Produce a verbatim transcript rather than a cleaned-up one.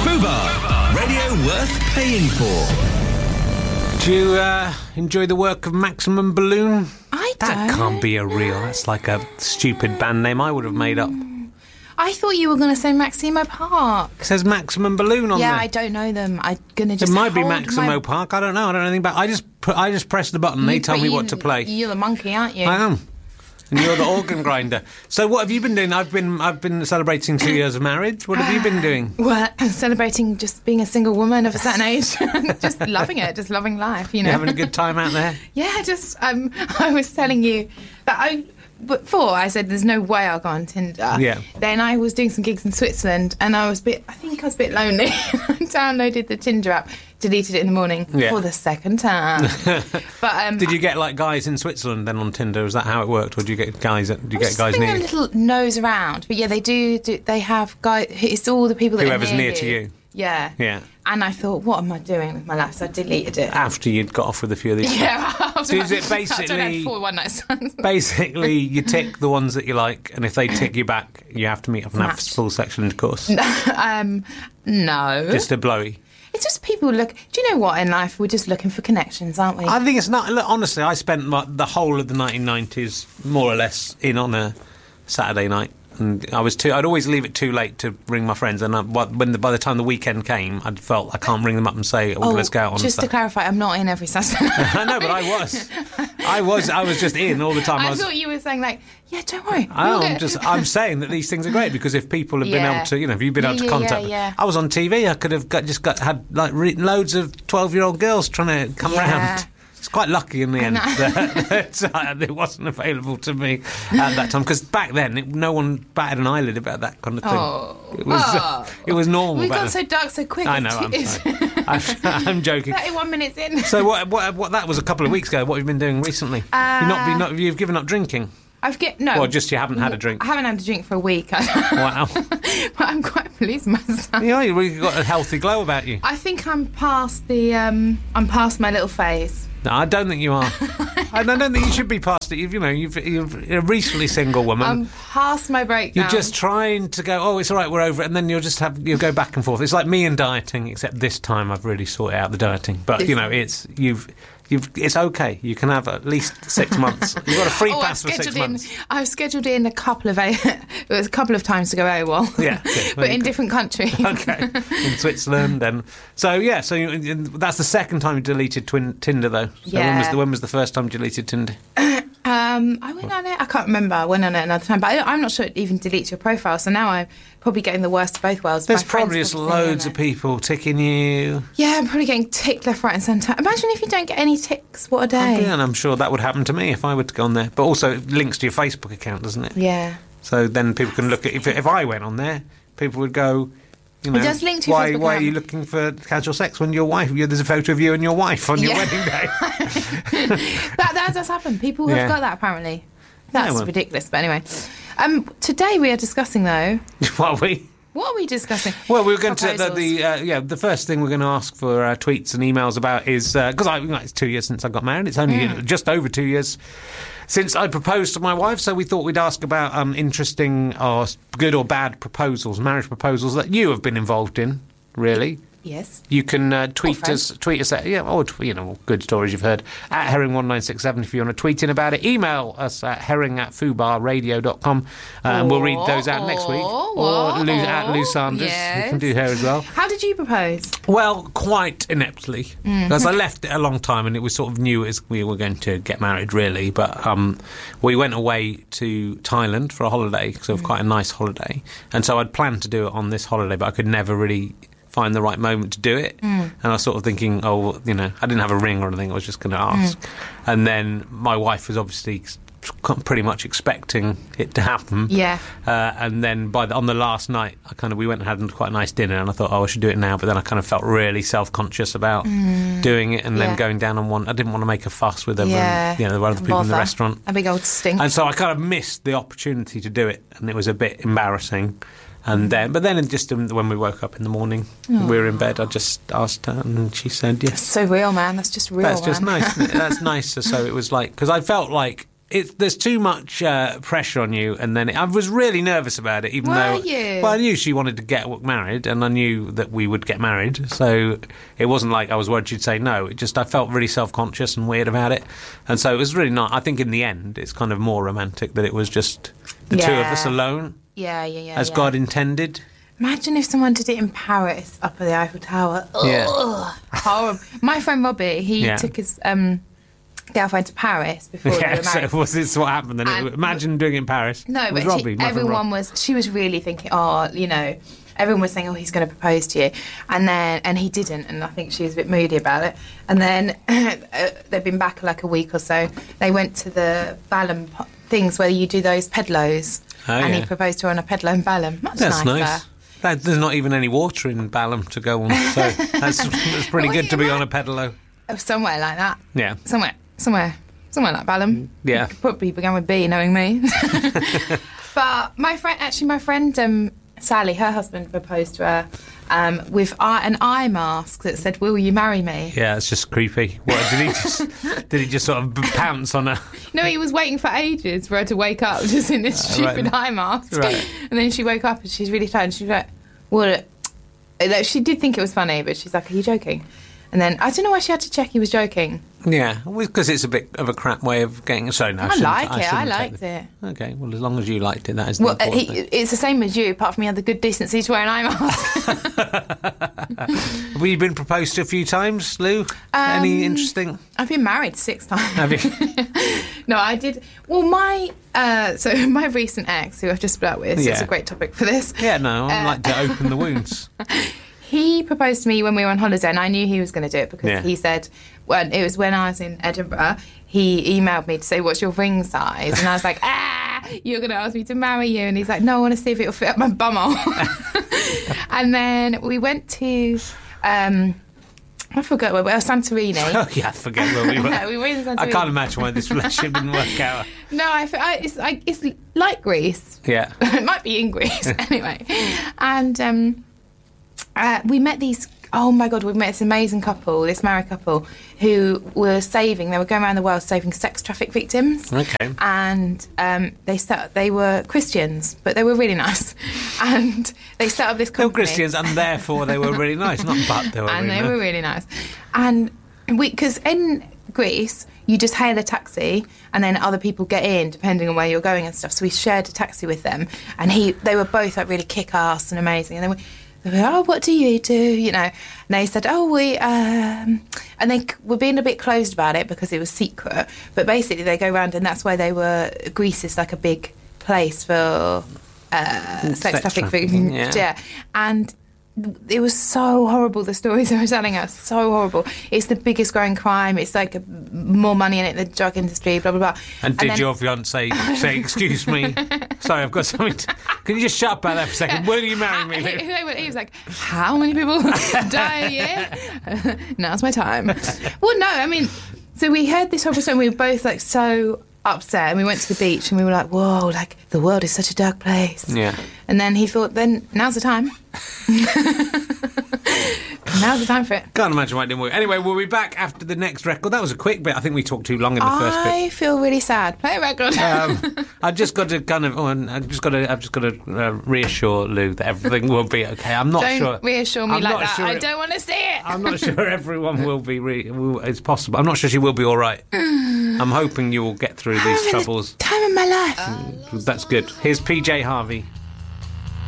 Fubar, radio worth paying for. Do you uh, enjoy the work of Maximum Balloon? I That don't. can't be a real. That's like a stupid band name I would have made up. I thought you were going to say Maximo Park. It says Maximum Balloon on Yeah, there. I don't know them. I'm going to It just might be hold Maximo my... Park. I don't know. I don't know anything about. I just put, I just press the button. They You- tell but me you- what to play. You're the monkey, aren't you? I am. And you're the organ grinder. So what have you been doing? I've been I've been celebrating two years of marriage. What have you been doing? Well, I'm celebrating just being a single woman of a certain age. Just loving it, just loving life, you know. You having a good time out there? Yeah, just um, I was telling you that I before I said there's no way I'll go on Tinder. Yeah. Then I was doing some gigs in Switzerland and I was a bit I think I was a bit lonely. I downloaded the Tinder app, deleted it in the morning Yeah. for the second time. But um, Did you get like guys in Switzerland then on Tinder? Is that how it worked, or did you get guys? Did you I get was guys having near a you? little nose around, but yeah, they do. do they have guys? It's all the people that Whoever's are near, near to you. Yeah. Yeah. And I thought, what am I doing with my life? So I deleted it. After you'd got off with a few of these. Yeah. So is it After I basically- had four one night stands. Basically, you tick the ones that you like, and if they tick you back, you have to meet up and have Match. full sexual intercourse. um, no. Just a blowy. It's just people look. Do you know what in life? We're just looking for connections, aren't we? I think it's not. Look, honestly, I spent my, the whole of the nineteen nineties more or less in on a Saturday night, and I was too. I'd always leave it too late to ring my friends, and I, when the, by the time the weekend came, I'd felt I can't ring them up and say, "Oh, let's go out on." just to stuff. clarify, I'm not in every Saturday night. I know, but I was. I was. I was just in all the time. I, I was, thought you were saying like, yeah, don't worry. I we'll am get- just. I'm saying that these things are great because if people have been Yeah. able to, you know, if you've been Yeah, able to yeah, contact, yeah, yeah. I was on T V. I could have got, just got had like re- loads of twelve-year-old girls trying to come Yeah. round. It's quite lucky in the end that, that it wasn't available to me at that time because back then it, no one batted an eyelid about that kind of thing. Oh. It was. Oh. It was normal. We back got so then. dark so quick. I know. I'm It's- sorry. I'm, I'm joking. thirty-one minutes in. So what, what? What? That was a couple of weeks ago. What have you been doing recently? Uh, you've not been. Not, you've given up drinking. I've get no. Or just you haven't had a drink. I haven't had a drink for a week. Wow. But I'm quite pleased with myself. Yeah, you've got a healthy glow about you. I think I'm past the. Um, I'm past my little phase. No, I don't think you are. I don't think you should be past it. You've, you know, you've, you're a recently single woman. I'm past my breakdown. You're just trying to go, oh, it's all right, we're over it, and then you'll just have you'll go back and forth. It's like me and dieting, except this time I've really sorted out the dieting. But you know, it's you've you've it's okay. You can have at least six months. You've got a free oh, pass I've for six scheduled in, months. I've scheduled in a couple of a, it was a couple of times to go AWOL. Yeah, good. but in different countries. Okay, in Switzerland, and so yeah, so you, that's the second time you deleted twin, Tinder, though. So when was Yeah. the when was the first time you deleted Tinder? Um, I went on it. I can't remember. I went on it another time, but I, I'm not sure it even deletes your profile. So now I'm probably getting the worst of both worlds. There's My friends probably just probably saying loads it. of people ticking you. Yeah, I'm probably getting ticked left, right, and centre. Imagine if you don't get any ticks. What a day. Yeah, and I'm sure that would happen to me if I were to go on there. But also, it links to your Facebook account, doesn't it? Yeah. So then people can look at if if I went on there, people would go, you know, does link to your why Facebook why are account. you looking for casual sex when your wife? There's a photo of you and your wife on your Yeah. wedding day. That, that does happen. People have Yeah. got that apparently. That's well. ridiculous. But anyway, um, today we are discussing though. What are we? What are we discussing? Well, we were going Proposals. to the, the uh, yeah. The first thing we're going to ask for uh, tweets and emails about is because I you know, it's two years since I got married. It's only Mm. just over two years since I proposed to my wife. So we thought we'd ask about um, interesting or good or bad proposals, marriage proposals that you have been involved in. Really, Yes. you can uh, tweet friends. us. Tweet us at yeah, or tw- you know, good stories you've heard at herring one nine six seven if you want to tweet in about it. Email us at herring at fubarradio dot com uh, and we'll read those out next week. Or Lou, at Lou Sanders, you Yes. can do her as well. How did you propose? Well, quite ineptly, Mm. because I left it a long time, and it was sort of new as we were going to get married, really. But um, we went away to Thailand for a holiday, so it was quite a nice holiday, and so I'd planned to do it on this holiday, but I could never really find the right moment to do it. Mm. And I was sort of thinking, oh, well, you know, I didn't have a ring or anything. I was just going to ask, Mm. and then my wife was obviously pretty much expecting it to happen. Yeah. Uh, and then by the, on the last night, I kind of we went and had quite a nice dinner, and I thought, oh, I should do it now. But then I kind of felt really self-conscious about doing it, and Yeah. then going down on one. I didn't want to make a fuss with everyone, Yeah. you know, there were other people in the Bother. restaurant, A big old stink. and so I kind of missed the opportunity to do it, and it was a bit embarrassing. And then, but then, just um, when we woke up in the morning, we were in bed. I just asked her, and she said yes. so real, man. That's just real. That's just man. nice. That's nice. So it was like because I felt like it, there's too much uh, pressure on you, and then it, I was really nervous about it, even Were though you? well, I knew she wanted to get married, and I knew that we would get married, so it wasn't like I was worried she'd say no. It just I felt really self-conscious and weird about it, and so it was really not. I think in the end, it's kind of more romantic that it was just the two of Yeah. us alone, Yeah, yeah, yeah. as yeah. God intended. Imagine if someone did it in Paris, up at the Eiffel Tower. Yeah. Ugh, horrible. My friend Robbie, he Yeah. took his um, girlfriend to Paris before they Yeah, were so married. was this what happened then? And- It- imagine doing it in Paris. No, with but Robbie, she, my friend everyone Rob. was. She was really thinking, oh, you know, everyone was saying, oh, he's going to propose to you, and then and he didn't, and I think she was a bit moody about it. And then uh, they've been back like a week or so. They went to the Balham po- things where you do those pedlos, Oh, and yeah. he proposed to her on a pedlo in Balham. Much That's nicer. nice. That, there's not even any water in Balham to go on, so that's, that's pretty Well, good to be yeah. on a pedalo. Oh, somewhere like that. Yeah. Somewhere, somewhere, somewhere like Balham. Yeah. Could probably began with B, knowing me. But my friend, actually, my friend um, Sally, her husband proposed to her um, with eye, an eye mask that said, "Will you marry me?" Yeah, it's just creepy. What did he just? Did he just sort of pounce on her? No, he was waiting for ages for her to wake up, just in this Uh, right. stupid eye mask. Right. And then she woke up and she's really tired. And she's like, "Well," like, she did think it was funny, but she's like, "Are you joking?" And then I don't know why she had to check he was joking. Yeah, because it's a bit of a crap way of getting. Sorry, no, I, I shouldn't- like it. I shouldn't take liked the- it. Okay, well, as long as you liked it, that is the Well, uh, important he, thing. it's the same as you, apart from he had the good decency to wear an eye mask. Have you been proposed to a few times, Lou? Any Um, interesting? I've been married six times. Have you? No, I did. Well, my uh, so my recent ex, who I've just split up with, so it's Yeah. a great topic for this. Yeah, no, I Uh, like to open the wounds. He proposed to me when we were on holiday, and I knew he was going to do it because Yeah. he said, well, it was when I was in Edinburgh, he emailed me to say, what's your ring size? And I was like, ah, you're going to ask me to marry you. And he's like, no, I want to see if it'll fit up my bumhole. And then we went to, um, I forgot where we were, Santorini. Oh, yeah, I forget where we were. Yeah, we were in Santorini. I can't imagine why this relationship didn't work out. No, I, fe- I, it's, I, it's like Greece. Yeah. It might be in Greece anyway. And um, uh, we met these, oh my God, we met this amazing couple, this married couple, who were saving, they were going around the world saving sex traffic victims. Okay. And um, they set, they were Christians, but they were really nice. And they set up this They were company. Christians, and therefore they were really nice. Not but they were And really they were nice. really nice. And we, because in Greece, you just hail a taxi and then other people get in depending on where you're going and stuff. So we shared a taxi with them, and he, they were both like really kick-ass and amazing. And then we, they were, oh, what do you do? You know, and they said, oh, we, um, and they were being a bit closed about it because it was secret. But basically, they go around, and that's why they were. Greece is like a big place for uh, sex, Sex traffic trafficking, victims. yeah. And it was so horrible, the stories they were telling us, so horrible. It's the biggest growing crime. It's like a, more money in it than the drug industry, blah, blah, blah. And did then- your fiance say, excuse me, sorry, I've got something to... Can you just shut up about that for a second? Will you marry me? He, Lou? he was like, how many people die a year? Now's my time. Well, no, I mean, so we heard this horrible story and we were both like so upset, and we went to the beach and we were like, whoa, like the world is such a dark place. Yeah. And then he thought, then now's the time. Now's the time for it. Can't imagine why it didn't work. Anyway, we'll be back after the next record. That was a quick bit. I think we talked too long in the first bit. I feel really sad. Play a record. Um, I've just got to kind of, oh, and I've just got to, I've just got to uh, reassure Lou that everything will be okay. I'm not Don't sure. reassure me I'm like not that. sure I it- don't want to see it. I'm not sure everyone will be. Re- will, it's possible. I'm not sure she will be all right. I'm hoping you will get through these Having the troubles. time of my life. That's good. Here's P J Harvey.